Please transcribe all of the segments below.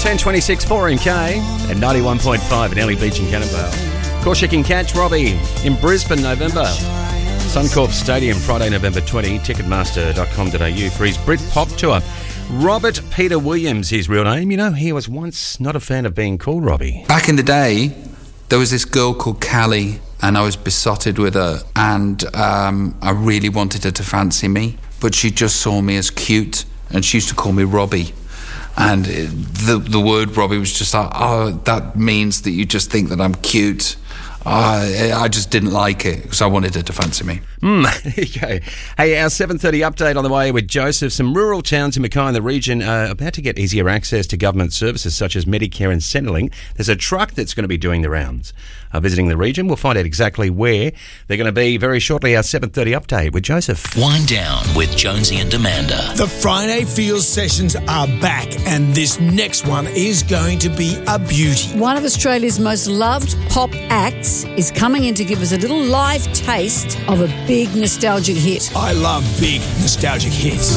10:26 4MK and 91.5 in Ellie Beach in Cannondale. Course you can catch Robbie in Brisbane, November. Suncorp Stadium, Friday, November 20. Ticketmaster.com.au for his Britpop tour. Robert Peter Williams, his real name. You know, he was once not a fan of being called Robbie. Back in the day, there was this girl called Callie, and I was besotted with her, and I really wanted her to fancy me, but she just saw me as cute, and she used to call me Robbie. And the word Robbie was just like, oh, that means that you just think that I'm cute. I just didn't like it because I wanted her to fancy me. Okay. Hey, our 7:30 update on the way with Joseph. Some rural towns in Mackay and the region are about to get easier access to government services such as Medicare and Centrelink. There's a truck that's going to be doing the rounds. Visiting the region, we'll find out exactly where they're going to be very shortly. Our 7:30 update with Joseph. Wind down with Jonesy and Amanda. The Friday Feels sessions are back, and this next one is going to be a beauty. One of Australia's most loved pop acts is coming in to give us a little live taste of a big nostalgic hit. I love big nostalgic hits.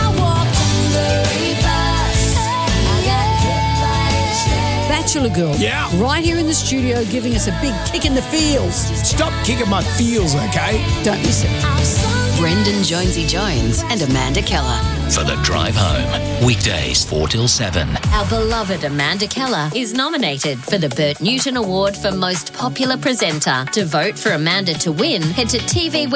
Bachelor Girl. Yeah. Right here in the studio giving us a big kick in the feels. Stop kicking my feels, okay? Don't miss it. Brendan Jonesy Jones and Amanda Keller. For the drive home. Weekdays 4 till 7. Our beloved Amanda Keller is nominated for the Bert Newton Award for Most Popular Presenter. To vote for Amanda to win, head to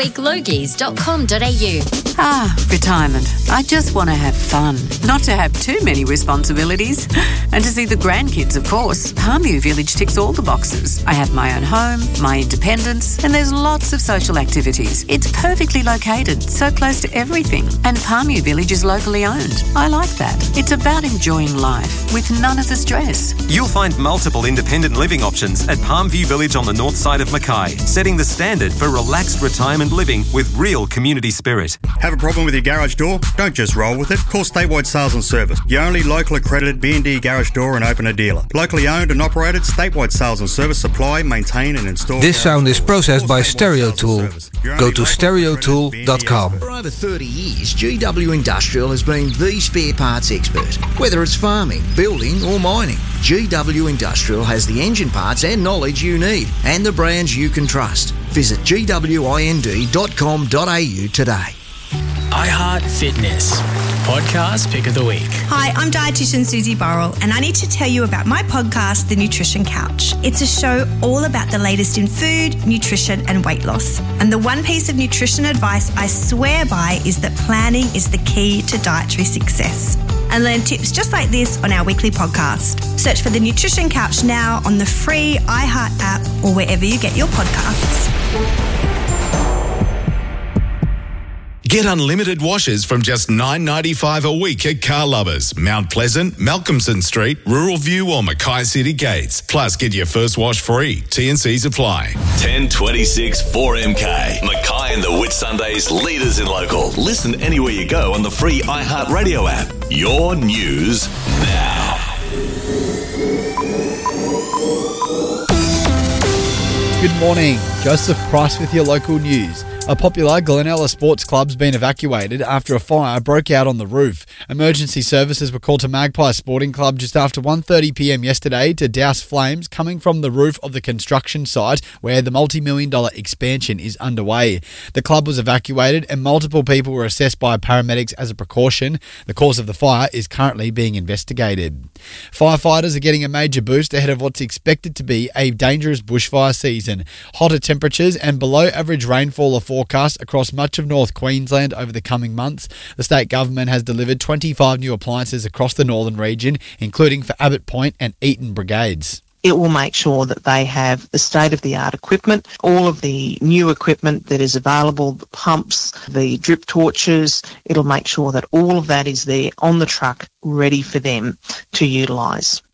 tvweeklogies.com.au. Retirement. I just want to have fun, not to have too many responsibilities, and to see the grandkids, of course. Palmview Village ticks all the boxes. I have my own home, my independence, and there's lots of social activities. It's perfectly located, so close to everything, and Palmview Village is locally owned. I like that. It's about enjoying life with none of the stress. You'll find multiple independent living options at Palmview Village on the north side of Mackay, setting the standard for relaxed retirement living with real community spirit. Have a problem with your garage door? Don't just roll with it. Call Statewide Sales and Service, your only local accredited B&D garage door and opener dealer. Locally owned and operated, Statewide Sales and Service supply, maintain and install. This sound is processed by Stereo Tool. Go to stereotool.com. For over 30 years, GW Industrial has been the spare parts expert. Whether it's farming, building or mining, GW Industrial has the engine parts and knowledge you need and the brands you can trust. Visit gwind.com.au today. iHeart Fitness Podcast Pick of the Week. Hi, I'm dietitian Susie Burrell, and I need to tell you about my podcast, The Nutrition Couch. It's a show all about the latest in food, nutrition and weight loss. And the one piece of nutrition advice I swear by is that planning is the key to dietary success. And learn tips just like this on our weekly podcast. Search for The Nutrition Couch now on the free iHeart app or wherever you get your podcasts. Get unlimited washes from just $9.95 a week at Car Lovers, Mount Pleasant, Malcolmson Street, Rural View or Mackay City Gates. Plus, get your first wash free. T&Cs apply. 10:26 4MK. Mackay and the Whitsundays leaders in local. Listen anywhere you go on the free iHeart Radio app. Your news now. Good morning. Joseph Price with your local news. A popular Glenella Sports Club's been evacuated after a fire broke out on the roof. Emergency services were called to Magpie Sporting Club just after 1:30pm yesterday to douse flames coming from the roof of the construction site where the multi-million-dollar expansion is underway. The club was evacuated and multiple people were assessed by paramedics as a precaution. The cause of the fire is currently being investigated. Firefighters are getting a major boost ahead of what's expected to be a dangerous bushfire season. Hotter temperatures and below average rainfall are forecast across much of North Queensland over the coming months. The state government has delivered 25 new appliances across the northern region, including for Abbott Point and Eaton brigades. It will make sure that they have the state-of-the-art equipment, all of the new equipment that is available, the pumps, the drip torches. It'll make sure that all of that is there on the truck, ready for them to utilise.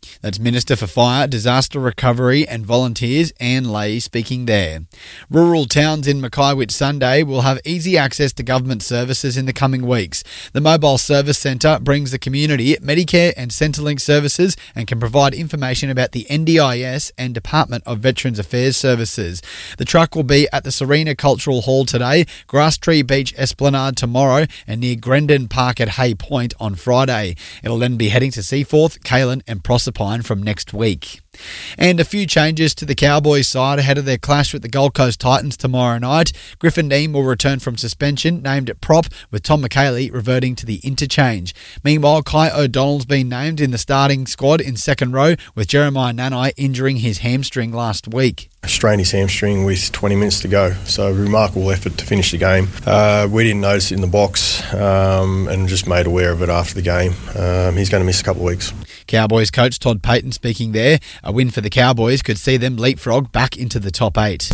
That's Minister for Fire, Disaster Recovery and Volunteers Anne Leahy speaking there. Rural towns in Mackay Whitsunday will have easy access to government services in the coming weeks. The Mobile Service Centre brings the community Medicare and Centrelink services and can provide information about the NDIS and Department of Veterans Affairs services. The truck will be at the Serena Cultural Hall today, Grasstree Beach Esplanade tomorrow and near Grendon Park at Hay Point on Friday. It'll then be heading to Seaforth, Kalen and Proserpine from next week. And a few changes to the Cowboys side ahead of their clash with the Gold Coast Titans tomorrow night. Griffin Neame will return from suspension, named at prop, with Tom McHaley reverting to the interchange. Meanwhile, Kai O'Donnell's been named in the starting squad in second row, with Jeremiah Nanai injuring his hamstring last week. Strained his hamstring with 20 minutes to go, so remarkable effort to finish the game. We didn't notice it in the box and just made aware of it after the game. He's going to miss a couple of weeks. Cowboys coach Todd Payton speaking there. A win for the Cowboys could see them leapfrog back into the top 8.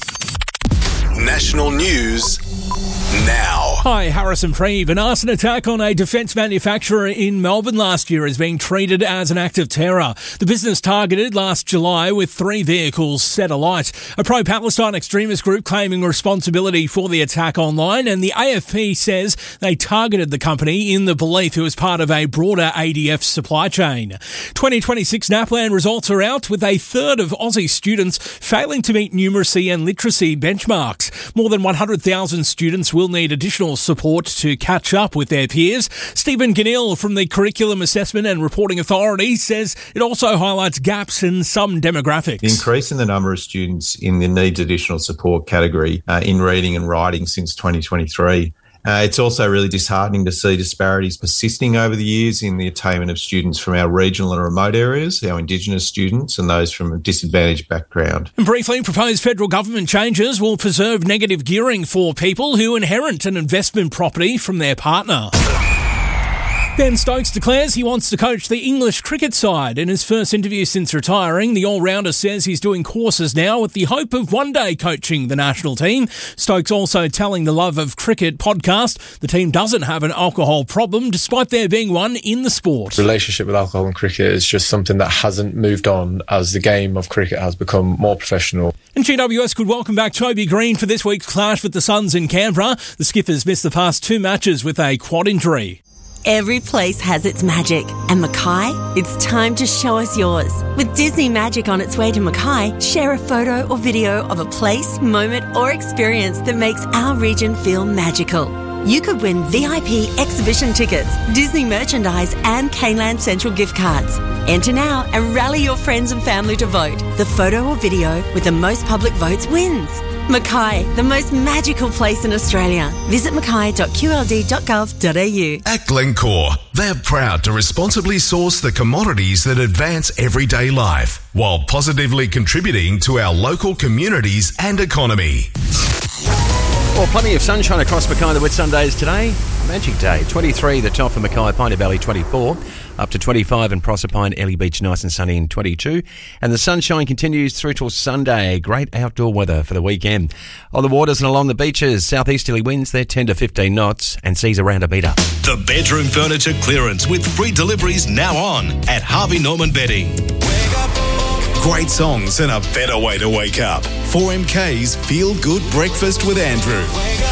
National news now. Hi, Harrison Freeve. An arson attack on a defence manufacturer in Melbourne last year is being treated as an act of terror. The business targeted last July with 3 vehicles set alight. A pro-Palestine extremist group claiming responsibility for the attack online, and the AFP says they targeted the company in the belief it was part of a broader ADF supply chain. 2026 NAPLAN results are out, with a third of Aussie students failing to meet numeracy and literacy benchmarks. More than 100,000 students will need additional support to catch up with their peers. Stephen Ganil from the Curriculum Assessment and Reporting Authority says it also highlights gaps in some demographics. The increase in the number of students in the needs additional support category in reading and writing since 2023. It's also really disheartening to see disparities persisting over the years in the attainment of students from our regional and remote areas, our Indigenous students and those from a disadvantaged background. And briefly, proposed federal government changes will preserve negative gearing for people who inherit an investment property from their partner. Ben Stokes declares he wants to coach the English cricket side. In his first interview since retiring, the all-rounder says he's doing courses now with the hope of one day coaching the national team. Stokes also telling the Love of Cricket podcast the team doesn't have an alcohol problem, despite there being one in the sport. Relationship with alcohol and cricket is just something that hasn't moved on as the game of cricket has become more professional. And GWS could welcome back Toby Green for this week's clash with the Suns in Canberra. The Skippers missed the past 2 matches with a quad injury. Every place has its magic, and Mackay, it's time to show us yours. With Disney Magic on its way to Mackay, share a photo or video of a place, moment or experience that makes our region feel magical. You could win VIP exhibition tickets, Disney merchandise and Caneland Central gift cards. Enter now and rally your friends and family to vote. The photo or video with the most public votes wins. Mackay, the most magical place in Australia. Visit mackay.qld.gov.au. At Glencore, they're proud to responsibly source the commodities that advance everyday life while positively contributing to our local communities and economy. Well, plenty of sunshine across Mackay the Whitsundays today. Magic day. 23 the top for Mackay, Piney Valley 24. Up to 25 in Proserpine, Ellie Beach nice and sunny in 22. And the sunshine continues through till Sunday. Great outdoor weather for the weekend. On the waters and along the beaches, southeasterly winds, they're 10 to 15 knots and seas around a metre. The bedroom furniture clearance with free deliveries now on at Harvey Norman Bedding. Great songs and a better way to wake up. 4MK's Feel Good Breakfast with Andrew.